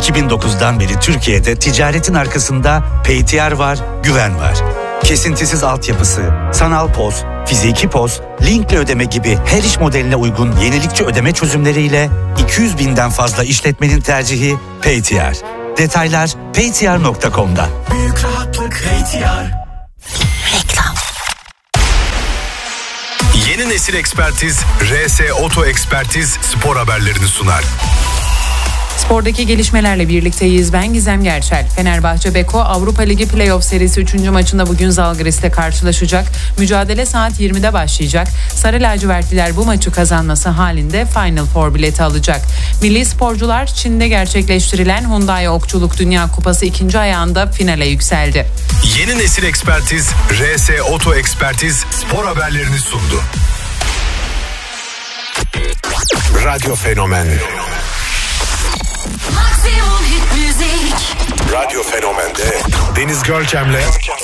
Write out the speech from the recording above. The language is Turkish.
2009'dan beri Türkiye'de ticaretin arkasında PTR var, güven var. Kesintisiz altyapısı, sanal POS, fiziki POS, linkle ödeme gibi her iş modeline uygun yenilikçi ödeme çözümleriyle 200 binden fazla işletmenin tercihi PTR. Detaylar paytr.com'da. Büyük rahatlık PTR. Reklam. Yeni nesil ekspertiz RS Oto Ekspertiz spor haberlerini sunar. Spordaki gelişmelerle birlikteyiz. Ben Gizem Gerçel. Fenerbahçe Beko Avrupa Ligi Playoff serisi 3. maçında bugün Zalgiris'te karşılaşacak. Mücadele saat 20'de başlayacak. Sarı lacivertliler bu maçı kazanması halinde Final Four bileti alacak. Milli sporcular Çin'de gerçekleştirilen Hyundai Okçuluk Dünya Kupası 2. ayağında finale yükseldi. Yeni nesil ekspertiz RS Oto Ekspertiz spor haberlerini sundu. Radyo Fenomen. Maksimum hit müzik. Radyo Fenomen'de Deniz Görkem'le